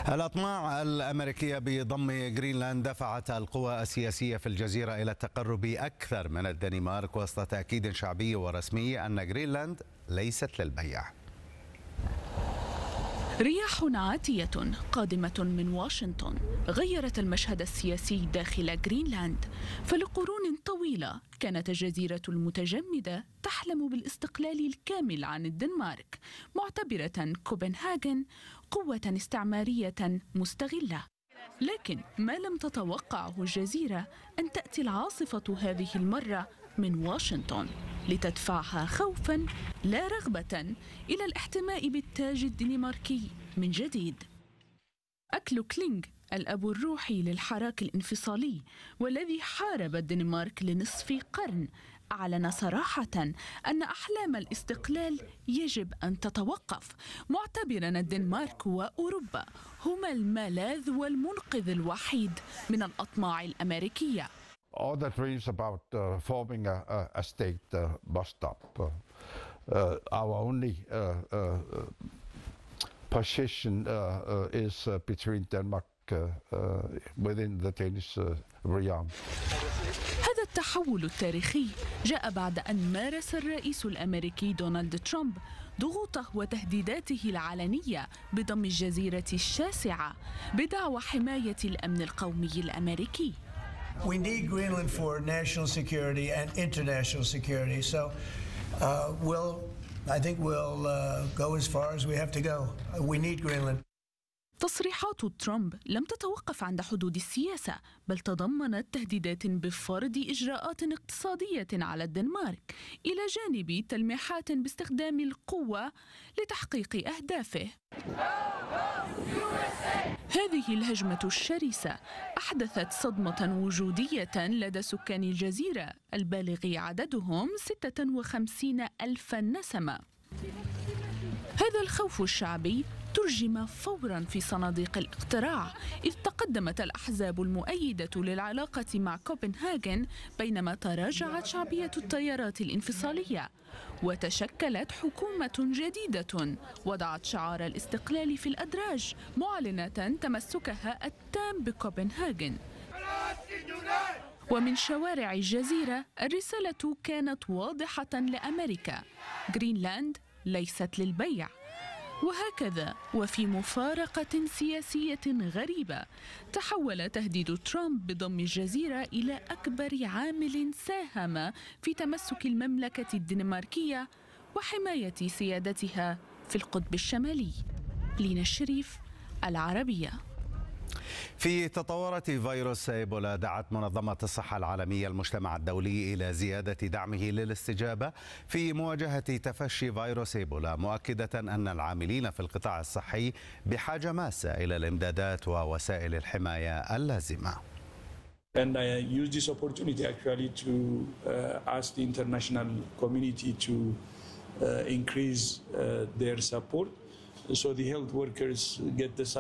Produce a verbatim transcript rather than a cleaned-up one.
الأطماع الأمريكية بضم غرينلاند دفعت القوى السياسية في الجزيرة إلى التقرب أكثر من الدنمارك وسط تأكيد شعبي ورسمي أن غرينلاند ليست للبيع. رياح عاتية قادمة من واشنطن غيرت المشهد السياسي داخل غرينلاند، فلقرون طويلة كانت الجزيرة المتجمدة تحلم بالاستقلال الكامل عن الدنمارك، معتبرة كوبنهاغن قوة استعمارية مستغلة. لكن ما لم تتوقعه الجزيرة أن تأتي العاصفة هذه المرة من واشنطن لتدفعها خوفا لا رغبة إلى الاحتماء بالتاج الدنماركي من جديد. أكل كلينغ الأب الروحي للحراك الانفصالي والذي حارب الدنمارك لنصف قرن أعلن صراحة أن أحلام الاستقلال يجب أن تتوقف، معتبرا الدنمارك وأوروبا هما الملاذ والمنقذ الوحيد من الأطماع الأمريكية. All the dreams about uh, forming a, a state uh, must stop. Uh, uh, our only uh, uh, position uh, uh, is uh, between Denmark uh, uh, within the Danish uh, realm. هذا التحول التاريخي جاء بعد أن مارس الرئيس الأمريكي دونالد ترامب ضغوطه وتهديداته العلنية بضم الجزيرة الشاسعة بدعوى حماية الأمن القومي الأمريكي. We need Greenland for national security and international security. So uh, we'll, I think we'll uh, go as far as we have to go. We need Greenland. تصريحات ترامب لم تتوقف عند حدود السياسة، بل تضمنت تهديدات بفرض إجراءات اقتصادية على الدنمارك، إلى جانب تلميحات باستخدام القوة لتحقيق أهدافه. هذه الهجمة الشرسة أحدثت صدمة وجودية لدى سكان الجزيرة البالغ عددهم ستة وخمسين ألف نسمة. هذا الخوف الشعبي ترجم فورا في صناديق الاقتراع، إذ تقدمت الأحزاب المؤيدة للعلاقة مع كوبنهاغن بينما تراجعت شعبية التيارات الانفصالية، وتشكلت حكومة جديدة وضعت شعار الاستقلال في الأدراج، معلنة تمسكها التام بكوبنهاغن. ومن شوارع الجزيرة الرسالة كانت واضحة لأمريكا: غرينلاند ليست للبيع. وهكذا وفي مفارقة سياسية غريبة تحول تهديد ترامب بضم الجزيرة إلى أكبر عامل ساهم في تمسك المملكة الدنماركية وحماية سيادتها في القطب الشمالي. لينا الشريف، العربية. في تطورات فيروس إيبولا دعت منظمة الصحة العالمية المجتمع الدولي إلى زيادة دعمه للاستجابة في مواجهة تفشي فيروس إيبولا، مؤكدة أن العاملين في القطاع الصحي بحاجة ماسة إلى الإمدادات ووسائل الحماية اللازمة. And I use this opportunity actually to uh, ask the international community to uh, increase uh, their support so the health workers get the